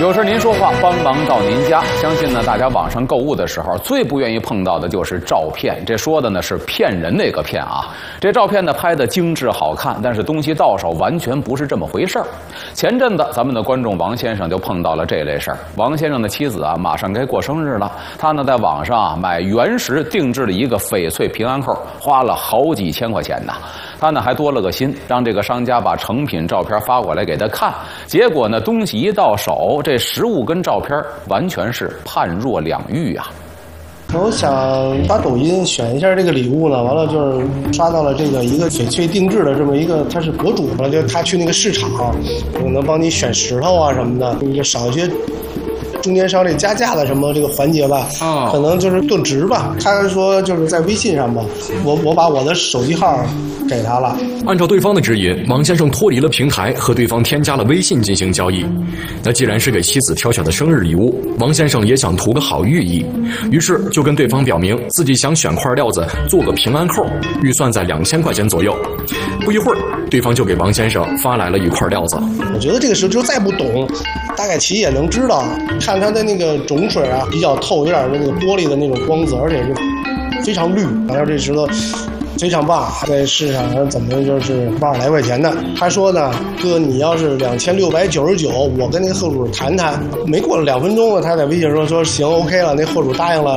有时您说话，帮忙到您家。相信呢，大家网上购物的时候，最不愿意碰到的就是照片。这说的呢是骗人那个骗啊。这照片呢拍的精致好看，但是东西到手完全不是这么回事儿。前阵子咱们的观众王先生就碰到了这类事儿。王先生的妻子啊，马上该过生日了，他呢在网上买原石定制了一个翡翠平安扣，花了好几千块钱呢。他呢还多了个心，让这个商家把成品照片发过来给他看。结果呢，东西一到手，这实物跟照片完全是判若两域啊！ 我想刷抖音选一下这个礼物呢，完了就是刷到了这个一个翡翠定制的这么一个，他是博主嘛，就他去那个市场，能帮你选石头啊什么的，就少一些中间商这加价的什么这个环节吧，可能就是更值吧。他说就是在微信上吧，我把我的手机号给他了。 按照对方的指引，王先生脱离了平台，和对方添加了微信进行交易。那既然是给妻子挑选的生日礼物，王先生也想图个好寓意，于是就跟对方表明自己想选块料子做个平安扣，预算在2000块钱左右。不一会儿，对方就给王先生发来了一块料子。 我觉得这个时候就再不懂，大概其也能知道，看它的那个种水啊比较透，有点那个玻璃的那种光泽，而且是非常绿，好像这石头非常棒，在市场上怎么就是80来块钱的。他说呢，哥，你要是2699，我跟那个货主谈谈。没过了2分钟了，他在微信说行 OK 了，那货主答应了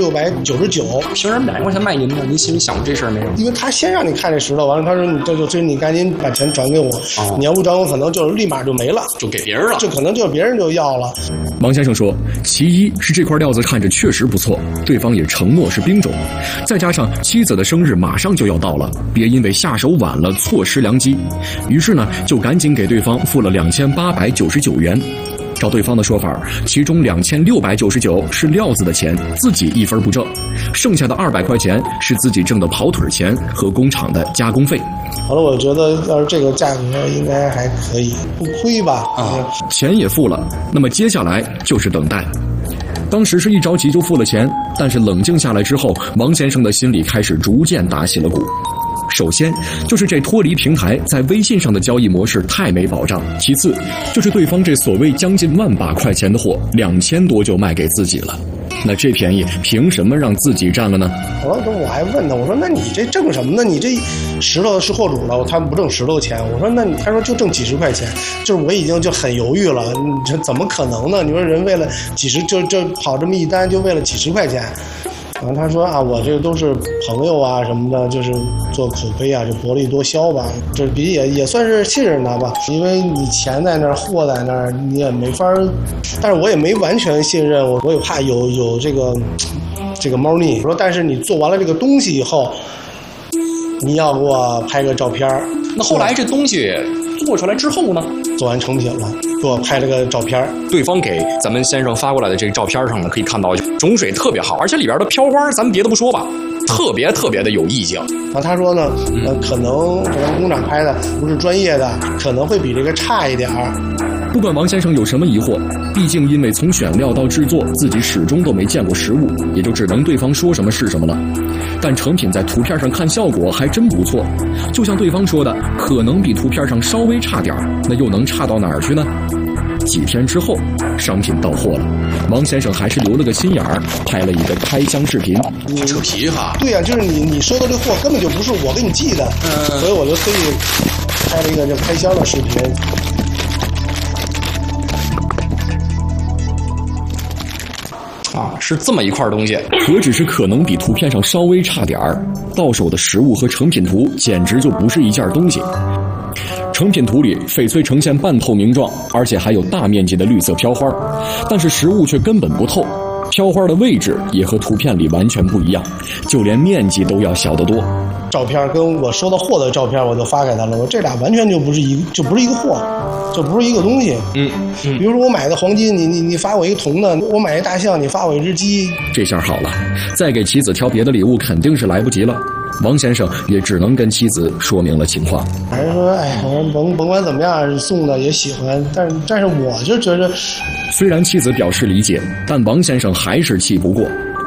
2699。 凭什么200块钱卖您呢？您心里想过这事儿没有？ 因为他先让你看这石头，完了他说你赶紧把钱转给我，你要不转我可能就是立马就没了， 就给别人了， 就可能就别人就要了。 王先生说，其一是这块料子看着确实不错，对方也承诺是冰种，再加上妻子的生日马上就要到了，别因为下手晚了错失良机。于是呢，就赶紧给对方付了2899元。照对方的说法，其中2699是料子的钱，自己一分不挣，剩下的200块钱是自己挣的跑腿钱和工厂的加工费。 好了，我觉得要是这个价格应该还可以，不亏吧？ 钱也付了，那么接下来就是等待。当时是一着急就付了钱，但是冷静下来之后，王先生的心里开始逐渐打起了鼓。首先就是这脱离平台在微信上的交易模式太没保障，其次就是对方这所谓将近1万把块钱的货2000多就卖给自己了，那这便宜凭什么让自己占了呢？ 我还问他，我说那你这挣什么呢？你这石头是货主了，他们不挣石头钱。我说那他说就挣几十块钱，就是我已经就很犹豫了，这怎么可能呢？你说人为了几十就跑这么一单，就为了几十块钱。然后他说啊，我这都是朋友啊什么的，就是做口碑啊，就薄利多销吧，这也算是信任他吧，因为你钱在那儿，货在那儿，你也没法，但是我也没完全信任，我也怕有这个猫腻。我说，但是你做完了这个东西以后，你要给我拍个照片。 那后来这东西做出来之后呢？ 做完成品了，给我拍了个照片。 对方给咱们先生发过来的这个照片上呢，可以看到种水特别好，而且里边的飘花，咱们别的不说吧，特别的有意境。 然后他说呢，可能工厂拍的不是专业的，可能会比这个差一点儿。 不管王先生有什么疑惑，毕竟因为从选料到制作自己始终都没见过实物，也就只能对方说什么是什么了。但成品在图片上看效果还真不错，就像对方说的，可能比图片上稍微差点，那又能差到哪儿去呢？几天之后，商品到货了，王先生还是留了个心眼儿，拍了一个开箱视频。 你扯皮哈？ 对呀，就是你收到这货根本就不是我给你寄的，所以我就特意拍了一个这开箱的视频。 是这么一块东西， 何止是可能比图片上稍微差点儿，到手的实物和成品图简直就不是一件东西。成品图里翡翠呈现半透明状，而且还有大面积的绿色飘花，但是实物却根本不透，飘花的位置也和图片里完全不一样，就连面积都要小得多。 照片跟我收到货的照片我就发给他了，我这俩完全就不是一个货，就不是一个东西。比如说我买个黄金，你发我一个铜的，我买一大象，你发我一只鸡。这下好了，再给妻子挑别的礼物肯定是来不及了。王先生也只能跟妻子说明了情况。 还是说，甭管怎么样，送的也喜欢，但是我就觉得， 虽然妻子表示理解，但王先生还是气不过。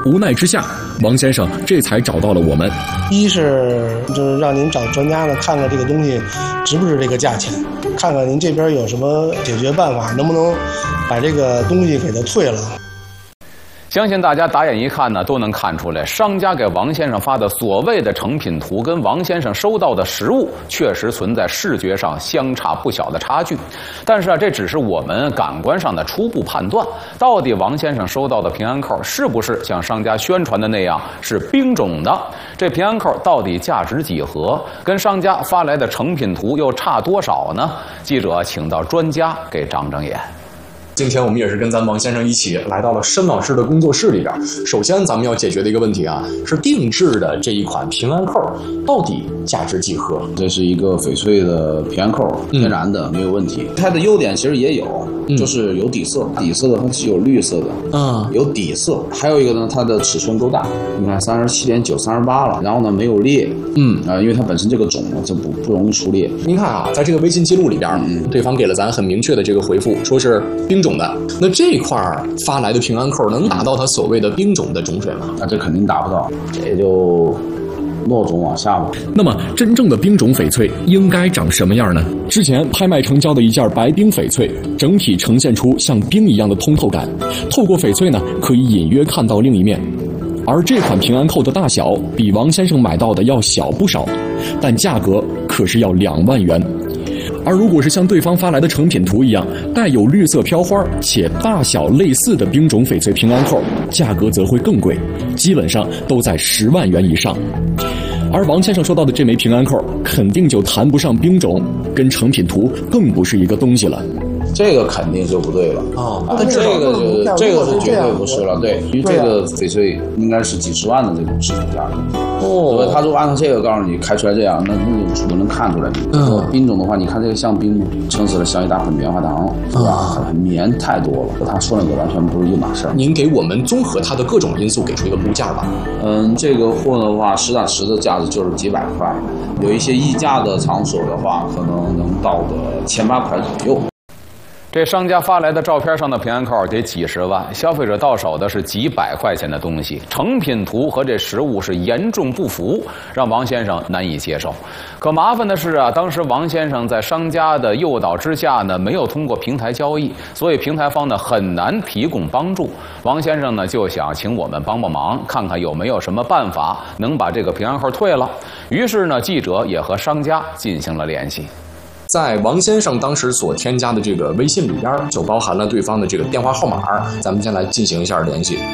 无奈之下，王先生这才找到了我们。 一是就是让您找专家呢，看看这个东西值不值这个价钱，看看您这边有什么解决办法，能不能把这个东西给它退了。 相信大家打眼一看呢，都能看出来，商家给王先生发的所谓的成品图，跟王先生收到的实物确实存在视觉上相差不小的差距。但是啊，这只是我们感官上的初步判断。到底王先生收到的平安扣是不是像商家宣传的那样是冰种的？这平安扣到底价值几何？跟商家发来的成品图又差多少呢？记者请到专家给长长眼。 今天我们也是跟咱王先生一起来到了申老师的工作室里边。首先咱们要解决的一个问题啊，是定制的这一款平安扣到底价值几何？ 这是一个翡翠的平安扣，天然的，没有问题。它的优点其实也有，就是有底色，底色的它是有绿色的，有底色。还有一个呢，它的尺寸够大，你看37.9、38了，然后呢没有裂，因为它本身这个种呢就不容易出裂。 您看啊，在这个微信记录里边，对方给了咱很明确的这个回复，说是冰种的。那这块发来的平安扣能达到它所谓的冰种的种水吗？ 那这肯定达不到，这就落种往下吧。 那么真正的冰种翡翠应该长什么样呢？之前拍卖成交的一件白冰翡翠，整体呈现出像冰一样的通透感，透过翡翠呢，可以隐约看到另一面。而这款平安扣的大小比王先生买到的要小不少，但价格可是要2万元。而如果是像对方发来的成品图一样，带有绿色飘花且大小类似的冰种翡翠平安扣，价格则会更贵，基本上都在10万元以上。而王先生说到的这枚平安扣，肯定就谈不上冰种，跟成品图更不是一个东西了。 这个肯定就不对了这个是绝对不是了，对，因为这个翡翠应该是几十万的这种市场价格。他如果按照这个告诉你开出来这样，那怎么能看出来？冰种的话，你看这个像冰吗？撑死了像一大盆棉花糖，是吧？很绵太多了，和他说那个完全不是一码事儿。 您给我们综合它的各种因素给出一个估价吧。 这个货的话，实打实的价值就是几百块，有一些溢价的场所的话，可能能到个1800块左右。 这商家发来的照片上的平安扣得几十万，消费者到手的是几百块钱的东西，成品图和这实物是严重不符，让王先生难以接受。可麻烦的是啊，当时王先生在商家的诱导之下呢，没有通过平台交易，所以平台方呢很难提供帮助。王先生呢就想请我们帮帮忙，看看有没有什么办法能把这个平安扣退了。于是呢，记者也和商家进行了联系。 在王先生当时所添加的这个微信里边，就包含了对方的这个电话号码，咱们先来进行一下联系。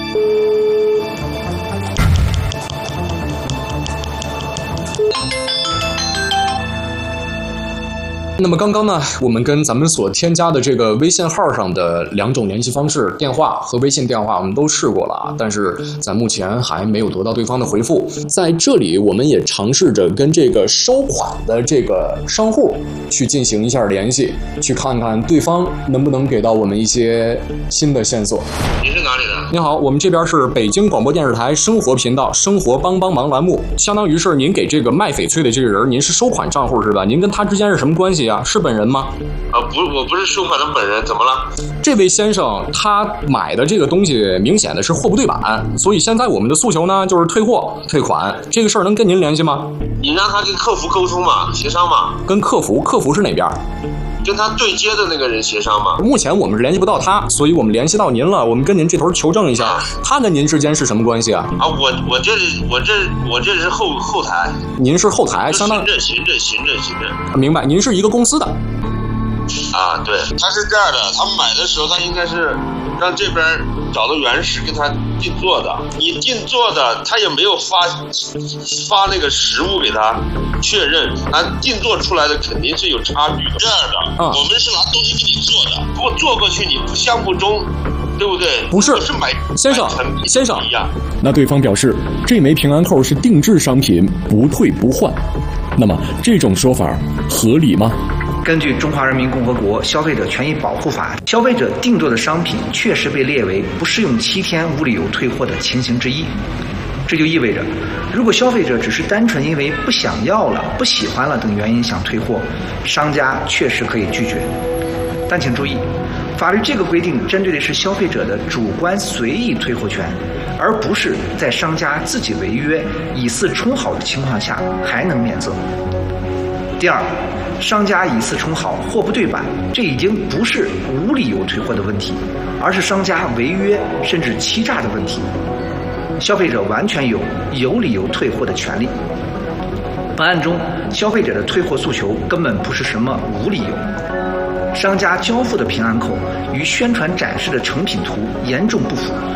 那么刚刚呢，我们跟咱们所添加的这个微信号上的2种联系方式，电话和微信电话，我们都试过了啊，但是咱目前还没有得到对方的回复。在这里，我们也尝试着跟这个收款的这个商户去进行一下联系，去看看对方能不能给到我们一些新的线索。 您是哪里的？ 您好，我们这边是北京广播电视台生活频道生活帮帮忙栏目，相当于是您给这个卖翡翠的这个人，您是收款账户是吧？您跟他之间是什么关系啊？是本人吗？ 我不是收款的本人，怎么了？ 这位先生他买的这个东西明显的是货不对版，所以现在我们的诉求呢就是退货退款，这个事儿能跟您联系吗？ 你让他跟客服沟通嘛，协商嘛。 跟客服是哪边？ 跟他对接的那个人协商嘛。 目前我们是联系不到他，所以我们联系到您了，我们跟您这头求证一下，他跟您之间是什么关系啊？ 我这是后台。 您是后台，相当行政。 明白，您是一个公司的。 对，他是这样的，他买的时候他应该是让这边找到原石跟他定做的，你定做的他也没有发那个实物给他确认，定做出来的肯定是有差距的。这样的，我们是拿东西给你做的，如果做过去你不相不中，对不对？ 不是，先生， 那对方表示这枚平安扣是定制商品，不退不换。那么这种说法合理吗？ 根据《中华人民共和国消费者权益保护法》，消费者定做的商品确实被列为不适用7天无理由退货的情形之一。这就意味着，如果消费者只是单纯因为不想要了、不喜欢了等原因想退货，商家确实可以拒绝。但请注意，法律这个规定针对的是消费者的主观随意退货权， 而不是在商家自己违约、以次充好的情况下还能免责。第二，商家以次充好，货不对版，这已经不是无理由退货的问题，而是商家违约甚至欺诈的问题。消费者完全有理由退货的权利。本案中，消费者的退货诉求根本不是什么无理由，商家交付的平安口与宣传展示的成品图严重不符，